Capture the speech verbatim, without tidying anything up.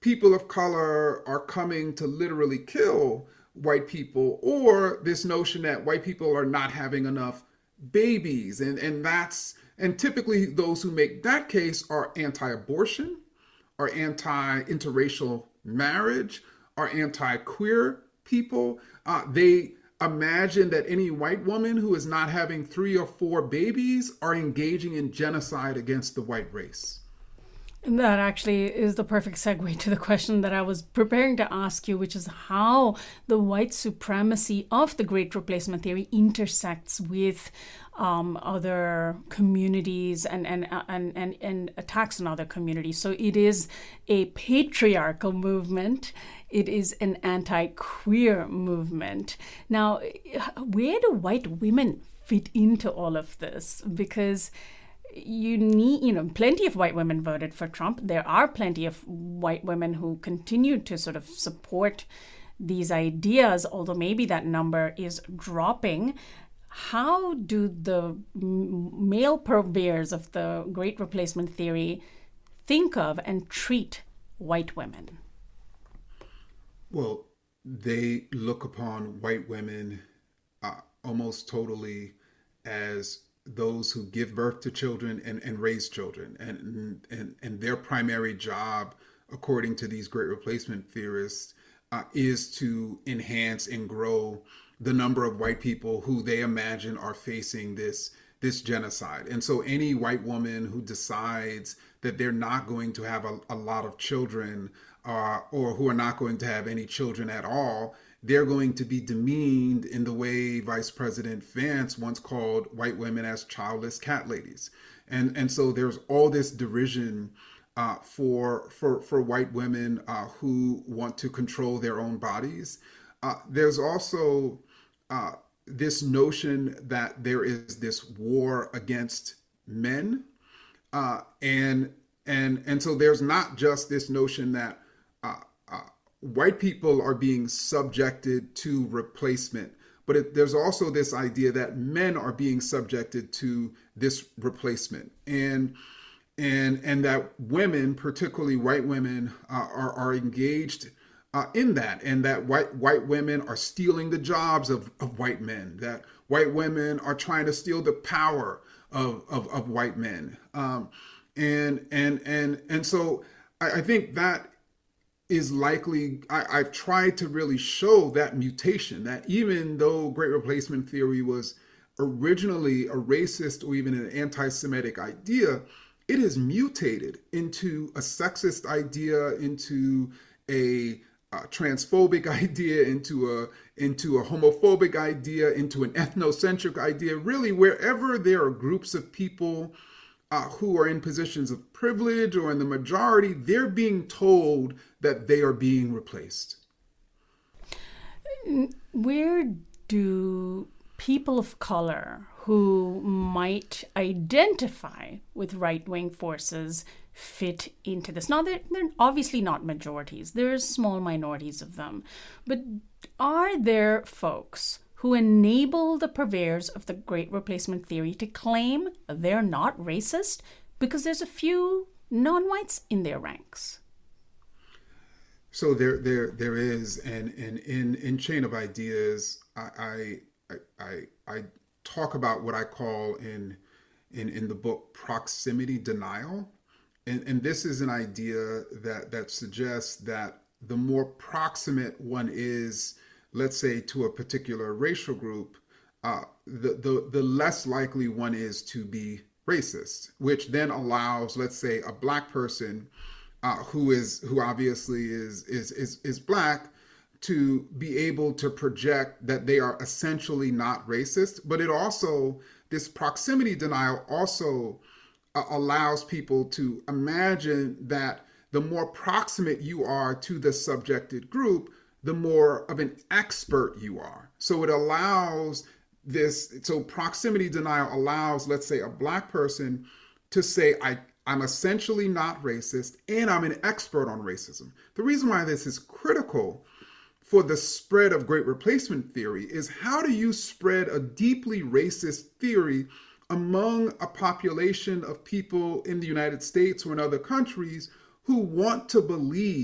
people of color are coming to literally kill white people, or this notion that white people are not having enough babies. And, and that's, and typically those who make that case are anti-abortion, are anti-interracial marriage, are anti-queer people. Uh, they imagine that any white woman who is not having three or four babies are engaging in genocide against the white race. And that actually is the perfect segue to the question that I was preparing to ask you, which is how the white supremacy of the Great Replacement Theory intersects with um, other communities and, and, and, and, and attacks on other communities. So it is a patriarchal movement. It is an anti-queer movement. Now, where do white women fit into all of this? Because you need, you know, plenty of white women voted for Trump. There are plenty of white women who continue to sort of support these ideas, although maybe that number is dropping. How do the male purveyors of the Great Replacement Theory think of and treat white women? Well, they look upon white women uh, almost totally as those who give birth to children and, and raise children. And, and, and their primary job, according to these Great Replacement theorists, uh, is to enhance and grow the number of white people who they imagine are facing this, this genocide. And so any white woman who decides that they're not going to have a, a lot of children uh, or who are not going to have any children at all, they're going to be demeaned in the way Vice President Vance once called white women as childless cat ladies. And, and so there's all this derision uh, for, for, for white women uh, who want to control their own bodies. Uh, there's also uh, this notion that there is this war against men. Uh, and, and, and so there's not just this notion that uh, uh, white people are being subjected to replacement, but it, there's also this idea that men are being subjected to this replacement, and and and that women, particularly white women, uh, are are engaged uh, in that, and that white white women are stealing the jobs of, of white men, that white women are trying to steal the power of of, of white men, um, and and and and so I, I think that is likely, I, I've tried to really show that mutation, that even though Great Replacement Theory was originally a racist or even an anti-Semitic idea, it has mutated into a sexist idea, into a, a transphobic idea, into a into a homophobic idea, into an ethnocentric idea. Really, wherever there are groups of people Uh, who are in positions of privilege or in the majority, they're being told that they are being replaced. Where do people of color who might identify with right-wing forces fit into this? Now, they're, they're obviously not majorities. There's small minorities of them. But are there folks who enable the purveyors of the Great Replacement Theory to claim they're not racist because there's a few non-whites in their ranks? So there, there, there is, and, and in in Chain of Ideas, I, I, I, I talk about what I call in, in, in the book proximity denial, and and this is an idea that that suggests that the more proximate one is, let's say, to a particular racial group, uh, the, the, the less likely one is to be racist, which then allows, let's say, a black person uh, who is who obviously is, is is is black to be able to project that they are essentially not racist. But it also, this proximity denial also uh, allows people to imagine that the more proximate you are to the subjected group, the more of an expert you are. So it allows this, so proximity denial allows, let's say, a black person to say, I, I'm essentially not racist and I'm an expert on racism. The reason why this is critical for the spread of Great Replacement Theory is, how do you spread a deeply racist theory among a population of people in the United States or in other countries who want to believe